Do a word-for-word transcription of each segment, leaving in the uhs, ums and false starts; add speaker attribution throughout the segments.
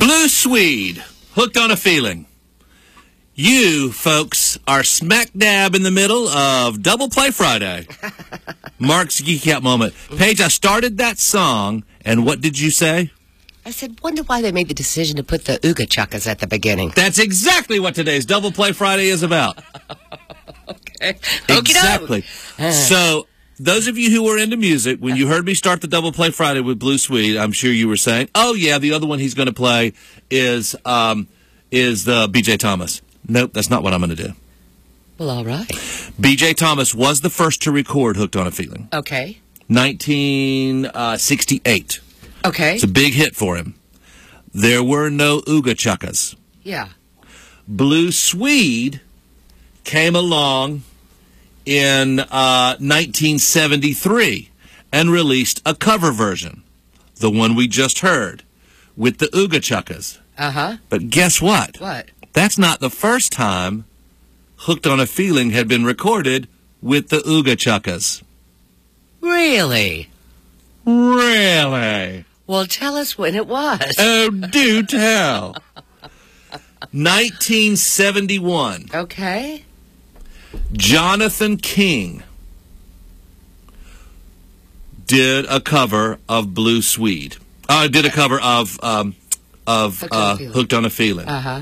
Speaker 1: Blue Swede, Hooked on a Feeling. You, folks, are smack dab in the middle of Double Play Friday. Mark's Geek Out Moment. Paige, I started that song, and what did you say?
Speaker 2: I said, wonder why they made the decision to put the Ooga Chuckas at the beginning.
Speaker 1: That's exactly what today's Double Play Friday is about.
Speaker 2: Okay.
Speaker 1: Exactly. So, those of you who were into music, when you heard me start the Double Play Friday with Blue Swede, I'm sure you were saying, oh, yeah, the other one he's going to play is um, is the B J Thomas. Nope, that's not what I'm going to do.
Speaker 2: Well, all right.
Speaker 1: B J Thomas was the first to record Hooked on a Feeling.
Speaker 2: Okay.
Speaker 1: nineteen sixty-eight.
Speaker 2: Okay.
Speaker 1: It's a big hit for him. There were no Ooga Chuckas.
Speaker 2: Yeah.
Speaker 1: Blue Swede came along in uh, nineteen seventy-three and released a cover version, the one we just heard, with the Ooga Chuckas.
Speaker 2: Uh-huh.
Speaker 1: But guess what?
Speaker 2: What?
Speaker 1: That's not the first time Hooked on a Feeling had been recorded with the Ooga Chuckas.
Speaker 2: Really?
Speaker 1: Really?
Speaker 2: Well, tell us when it was.
Speaker 1: Oh, do tell. nineteen seventy-one.
Speaker 2: Okay.
Speaker 1: Jonathan King did a cover of Blue Swede. Uh, did a cover of um, of
Speaker 2: Hooked on a
Speaker 1: uh,
Speaker 2: Feeling.
Speaker 1: Hooked on a Feeling.
Speaker 2: Uh-huh.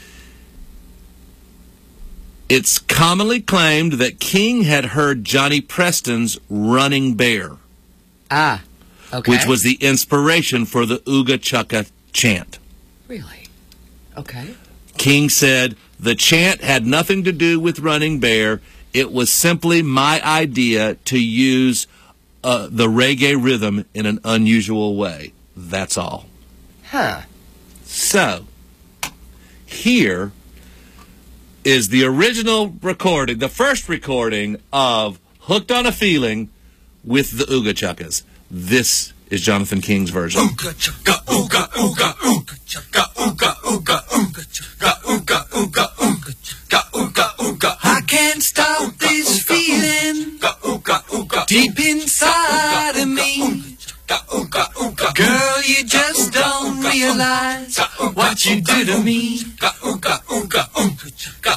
Speaker 1: It's commonly claimed that King had heard Johnny Preston's Running Bear,
Speaker 2: Ah. Okay.
Speaker 1: which was the inspiration for the Ooga Chucka chant.
Speaker 2: Really? Okay.
Speaker 1: King said, the chant had nothing to do with Running Bear. It was simply my idea to use uh, the reggae rhythm in an unusual way. That's all.
Speaker 2: Huh.
Speaker 1: So, here is the original recording, the first recording of Hooked on a Feeling with the Ooga Chuckas. This is Jonathan King's version.
Speaker 3: Ooga chugga, ooga, ooga, ooga chugga, ooga, ooga, ooga chugga, ooga, ooga, ooga chugga, ooga, ooga. I can't stop this feeling deep inside of me. Girl, you just don't realize what you do to me.